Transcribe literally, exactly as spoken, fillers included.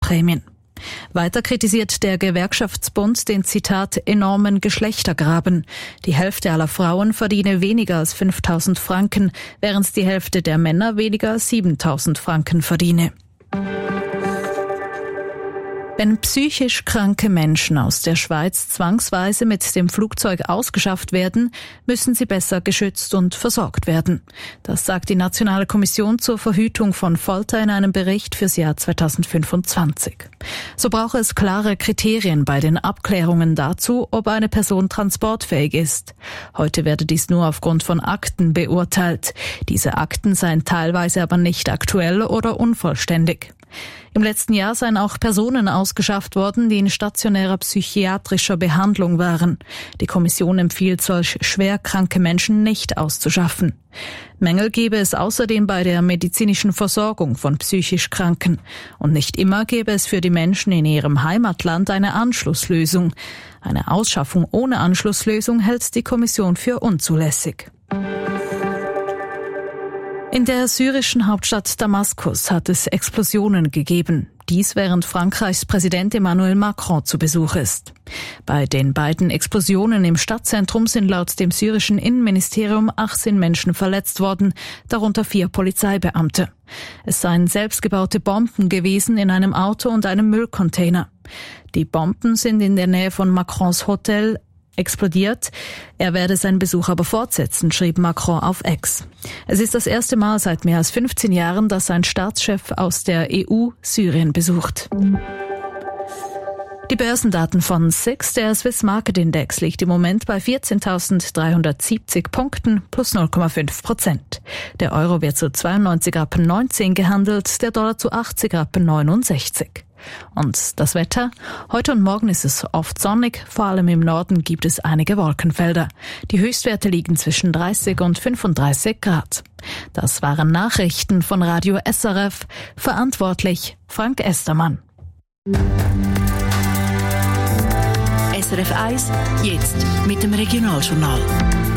Rentenprämien. Weiter kritisiert der Gewerkschaftsbund den, Zitat, enormen Geschlechtergraben. Die Hälfte aller Frauen verdiene weniger als fünftausend Franken, während die Hälfte der Männer weniger als siebentausend Franken verdiene. Wenn psychisch kranke Menschen aus der Schweiz zwangsweise mit dem Flugzeug ausgeschafft werden, müssen sie besser geschützt und versorgt werden. Das sagt die Nationale Kommission zur Verhütung von Folter in einem Bericht fürs Jahr zweitausendfünfundzwanzig. So brauche es klare Kriterien bei den Abklärungen dazu, ob eine Person transportfähig ist. Heute werde dies nur aufgrund von Akten beurteilt. Diese Akten seien teilweise aber nicht aktuell oder unvollständig. Im letzten Jahr seien auch Personen ausgeschafft worden, die in stationärer psychiatrischer Behandlung waren. Die Kommission empfiehlt, solch schwer kranke Menschen nicht auszuschaffen. Mängel gebe es außerdem bei der medizinischen Versorgung von psychisch Kranken. Und nicht immer gebe es für die Menschen in ihrem Heimatland eine Anschlusslösung. Eine Ausschaffung ohne Anschlusslösung hält die Kommission für unzulässig. In der syrischen Hauptstadt Damaskus hat es Explosionen gegeben. Dies während Frankreichs Präsident Emmanuel Macron zu Besuch ist. Bei den beiden Explosionen im Stadtzentrum sind laut dem syrischen Innenministerium achtzehn Menschen verletzt worden, darunter vier Polizeibeamte. Es seien selbstgebaute Bomben gewesen in einem Auto und einem Müllcontainer. Die Bomben sind in der Nähe von Macrons Hotel explodiert. Er werde seinen Besuch aber fortsetzen, schrieb Macron auf X. Es ist das erste Mal seit mehr als fünfzehn Jahren, dass ein Staatschef aus der E U Syrien besucht. Die Börsendaten von S I X, der Swiss Market Index, liegt im Moment bei vierzehntausenddreihundertsiebzig Punkten plus null Komma fünf Prozent. Der Euro wird zu zweiundneunzig Rappen neunzehn gehandelt, der Dollar zu achtzig Rappen neunundsechzig. Und das Wetter? Heute und morgen ist es oft sonnig, vor allem im Norden gibt es einige Wolkenfelder. Die Höchstwerte liegen zwischen dreißig und fünfunddreißig Grad. Das waren Nachrichten von Radio S R F, verantwortlich Frank Estermann. S R F eins, jetzt mit dem Regionaljournal.